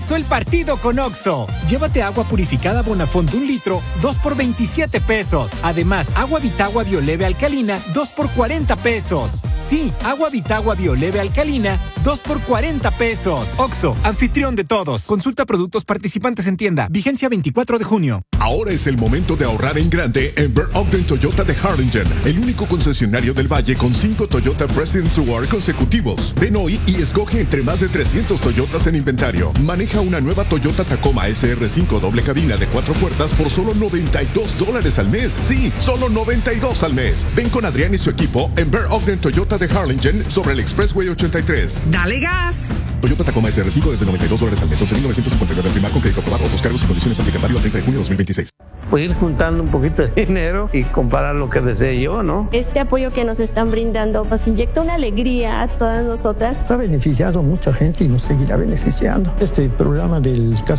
Empezó el partido con Oxxo. Llévate agua purificada Bonafont de 1 litro, 2 por 27 pesos. Además, agua Vitagua Bioleve alcalina, 2 por 40 pesos. Sí, agua Vitagua Bioleve alcalina, 2 por 40 pesos. Oxxo, anfitrión de todos. Consulta productos participantes en tienda. Vigencia 24 de junio. Ahora es el momento de ahorrar en grande en Bear Ogden Toyota de Harlingen, el único concesionario del Valle con 5 Toyota President's Award consecutivos. Ven hoy y escoge entre más de 300 Toyotas en inventario. Maneja una nueva Toyota Tacoma SR5 doble cabina de 4 puertas por solo $92 al mes. Sí, solo $92 al mes. Ven con Adrián y su equipo en Bear Ogden Toyota de Harlingen sobre el Expressway 83. ¡Dale gas! Toyota Tacoma SR5 desde $92 al mes. 11.959 al primar con crédito aprobado. Otros cargos y condiciones aplican válido al 30 de junio de 2026. Pues ir juntando un poquito de dinero y comparar lo que desee yo, ¿no? Este apoyo que nos están brindando nos inyecta una alegría a todas nosotras. Ha beneficiado a mucha gente y nos seguirá beneficiando. Este programa del